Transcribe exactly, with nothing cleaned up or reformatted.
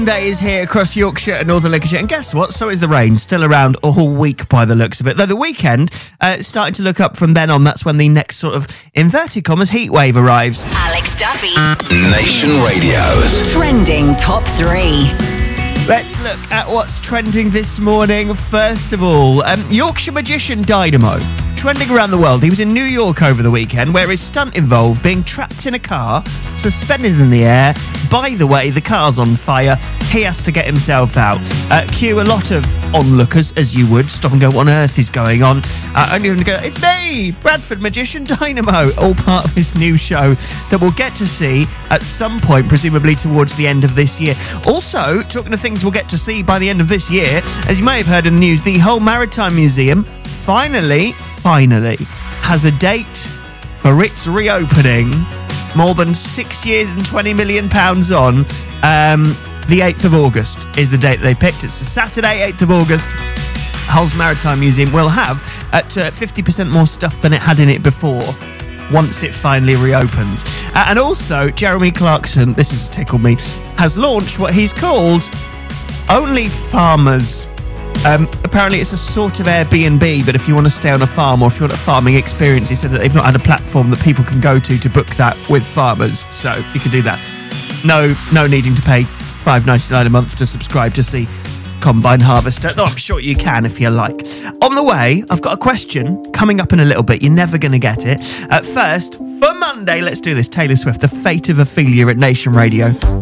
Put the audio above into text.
Day is here across Yorkshire and Northern Lincolnshire, and guess what? So is the rain, still around all week by the looks of it. Though the weekend uh, is starting to look up from then on. That's when the next sort of inverted commas heat wave arrives. Alex Duffy. Nation Radio's Trending Top three. Let's look at what's trending this morning. First of all, um, Yorkshire magician Dynamo. Trending around the world. He was in New York over the weekend, where his stunt involved being trapped in a car, suspended in the air. By the way, the car's on fire. He has to get himself out. Uh, cue a lot of onlookers, as you would, stop and go, what on earth is going on? Uh, only for him to go, it's me, Bradford magician Dynamo. All part of his new show that we'll get to see at some point, presumably towards the end of this year. Also, talking of things we'll get to see by the end of this year, as you may have heard in the news, the Hull Maritime Museum finally, finally has a date for its reopening. More than six years and twenty million pounds on. Um, the eighth of August is the date they picked. It's a Saturday, eighth of August. Hull's Maritime Museum will have at uh, fifty percent more stuff than it had in it before once it finally reopens. Uh, and also, Jeremy Clarkson, this has tickled me, has launched what he's called Only Farmers. Um, apparently it's a sort of Airbnb, but if you want to stay on a farm or if you want a farming experience, he said that they've not had a platform that people can go to to book that with farmers, so you can do that. No no needing to pay five pounds ninety-nine a month to subscribe to see Combine Harvester, though I'm sure you can if you like. On the way, I've got a question coming up in a little bit. You're never going to get it. At first, for Monday, let's do this. Taylor Swift, The Fate of Ophelia at Nation Radio.